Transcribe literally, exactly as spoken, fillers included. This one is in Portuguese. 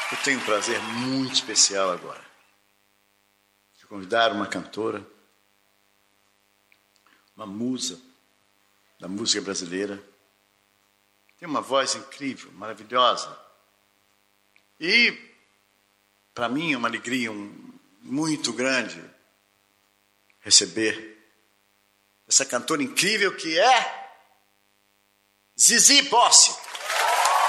Eu tenho um prazer muito especial agora de convidar uma cantora, uma musa da música brasileira. Tem uma voz incrível, maravilhosa. E, para mim, é uma alegria um, muito grande receber essa cantora incrível que é Zizi Posse.